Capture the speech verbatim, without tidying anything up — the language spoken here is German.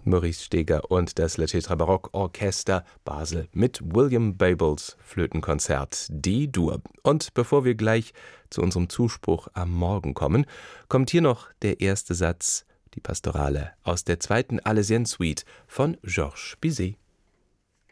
Maurice Steger und das Le Tetra Baroque Orchester Basel mit William Babels Flötenkonzert D-Dur. Und bevor wir gleich zu unserem Zuspruch am Morgen kommen, kommt hier noch der erste Satz, die Pastorale aus der zweiten Arlésienne Suite von Georges Bizet.